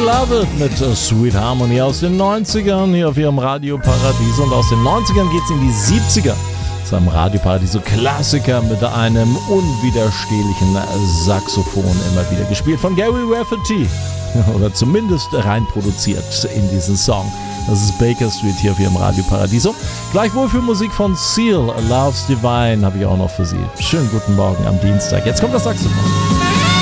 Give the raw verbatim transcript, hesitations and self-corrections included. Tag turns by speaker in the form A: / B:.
A: Beloved mit Sweet Harmony aus den neunzigern hier auf ihrem Radio Paradiso. Und aus den neunzigern geht es in die siebziger zu einem Radio Paradiso Klassiker mit einem unwiderstehlichen Saxophon, immer wieder gespielt von Gary Rafferty. Oder zumindest rein produziert in diesen Song. Das ist Baker Street hier auf ihrem Radio Paradiso. Gleichwohl für Musik von Seal, Love's Divine habe ich auch noch für Sie. Schönen guten Morgen am Dienstag. Jetzt kommt das Saxophon.